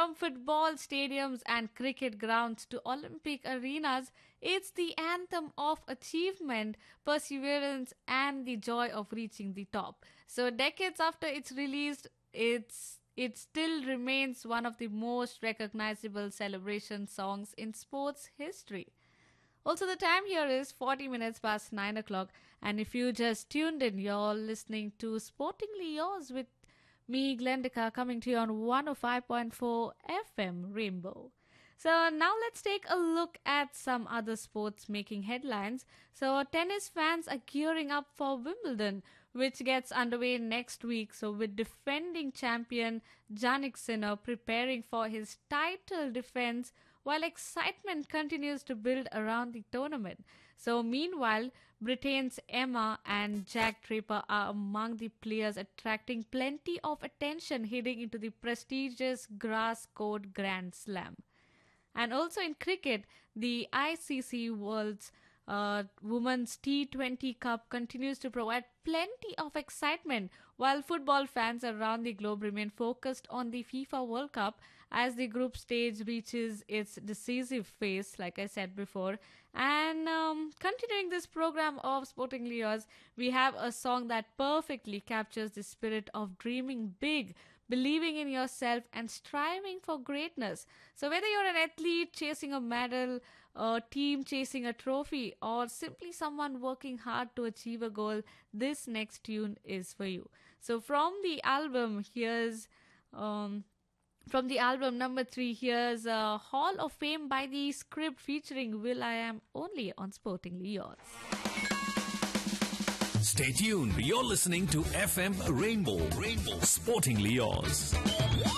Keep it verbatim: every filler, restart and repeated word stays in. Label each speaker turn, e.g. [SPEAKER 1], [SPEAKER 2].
[SPEAKER 1] from football stadiums and cricket grounds to Olympic arenas, it's the anthem of achievement, perseverance, and the joy of reaching the top. So, decades after its release, it's it still remains one of the most recognizable celebration songs in sports history. Also, the time here is forty minutes past nine o'clock, and if you just tuned in, you're listening to Sportingly Yours with me, Glendika, coming to you on one oh five point four F M Rainbow. So now let's take a look at some other sports making headlines. So tennis fans are gearing up for Wimbledon, which gets underway next week. So with defending champion Jannik Sinner preparing for his title defense while excitement continues to build around the tournament. So meanwhile, Britain's Emma and Jack Draper are among the players attracting plenty of attention heading into the prestigious grass court Grand Slam. And also in cricket, the I C C World's uh, Women's T twenty Cup continues to provide plenty of excitement, while football fans around the globe remain focused on the FIFA World Cup as the group stage reaches its decisive phase, like I said before. And um, continuing this program of Sportingly Yours, we have a song that perfectly captures the spirit of dreaming big, believing in yourself, and striving for greatness. So whether you're an athlete chasing a medal, a team chasing a trophy, or simply someone working hard to achieve a goal, this next tune is for you. So from the album, here's... Um, From the album number three, here's a Hall of Fame by the Script featuring Will I Am, only on Sportingly Yours.
[SPEAKER 2] Stay tuned. You're listening to F M Rainbow. Rainbow. Sportingly Yours.